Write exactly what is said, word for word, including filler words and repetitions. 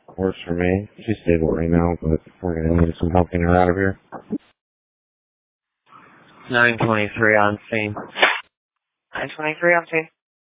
Works for me. She's stable right now, but we're gonna need some help getting her out of here. nine twenty-three on scene. nine twenty-three on scene.